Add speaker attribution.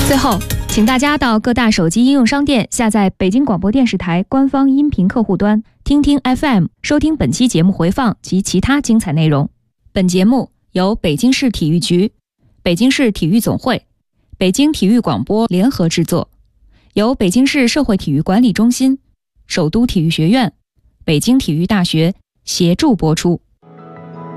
Speaker 1: 最后，请大家到各大手机应用商店下载北京广播电视台官方音频客户端，听听 FM， 收听本期节目回放及其他精彩内容。本节目由北京市体育局、北京市体育总会、北京体育广播联合制作，由北京市社会体育管理中心、首都体育学院、北京体育大学协助播出。